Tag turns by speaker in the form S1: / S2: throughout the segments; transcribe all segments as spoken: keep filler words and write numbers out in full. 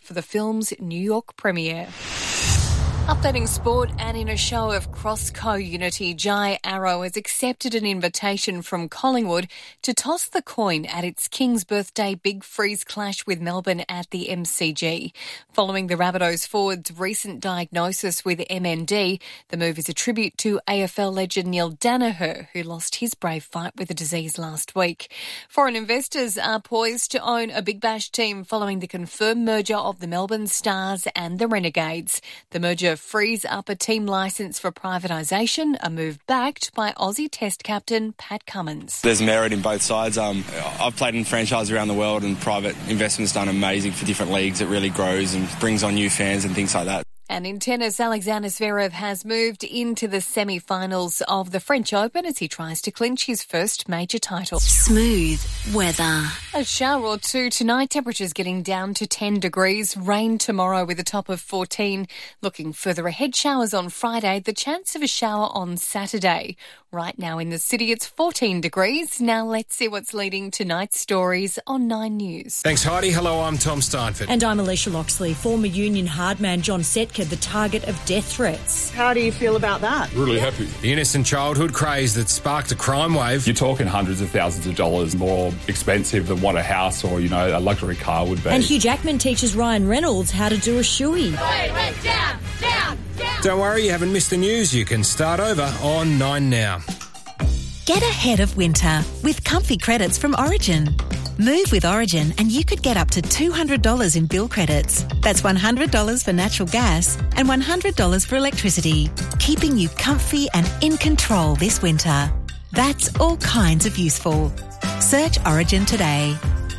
S1: for the film's New York premiere. Updating sport, and in a show of cross-co unity, Jai Arrow has accepted an invitation from Collingwood to toss the coin at its King's Birthday Big Freeze clash with Melbourne at the M C G. Following the Rabbitohs forward's recent diagnosis with M N D, the move is a tribute to A F L legend Neil Danaher, who lost his brave fight with the disease last week. Foreign investors are poised to own a Big Bash team following the confirmed merger of the Melbourne Stars and the Renegades. The merger frees up a team licence for privatisation, a move backed by Aussie Test captain Pat Cummins.
S2: There's merit in both sides. Um, I've played in franchise around the world, and private investment's done amazing for different leagues. It really grows and brings on new fans and things like that.
S1: And in tennis, Alexander Zverev has moved into the semi-finals of the French Open as he tries to clinch his first major title.
S3: Smooth weather.
S1: A shower or two tonight, temperatures getting down to ten degrees. Rain tomorrow with a top of fourteen. Looking further ahead, showers on Friday, the chance of a shower on Saturday. Right now in the city, it's fourteen degrees. Now let's see what's leading tonight's stories on Nine News.
S4: Thanks, Heidi. Hello, I'm Tom Steinford.
S5: And I'm Alicia Loxley. Former union hardman John Setka, the target of death threats.
S6: How do you feel about that?
S7: Really happy.
S4: The innocent childhood craze that sparked a crime wave.
S7: You're talking hundreds of thousands of dollars more expensive than what a house or, you know, a luxury car would be.
S5: And Hugh Jackman teaches Ryan Reynolds how to do a shoey.
S8: Down, down, down.
S4: Don't worry, you haven't missed the news. You can start over on Nine Now.
S3: Get ahead of winter with comfy credits from Origin. Move with Origin and you could get up to two hundred dollars in bill credits. That's one hundred dollars for natural gas and one hundred dollars for electricity, keeping you comfy and in control this winter. That's all kinds of useful. Search Origin today.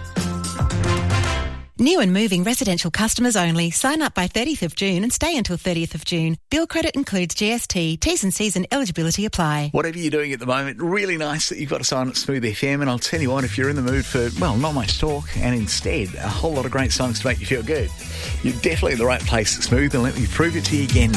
S3: New and moving residential customers only. Sign up by thirtieth of June and stay until thirtieth of June. Bill credit includes G S T. T's and C's and eligibility apply.
S9: Whatever you're doing at the moment, really nice that you've got a sign at Smooth F M. And I'll tell you what, if you're in the mood for, well, not much talk and instead a whole lot of great songs to make you feel good, you're definitely in the right place at Smooth, and let me prove it to you again now.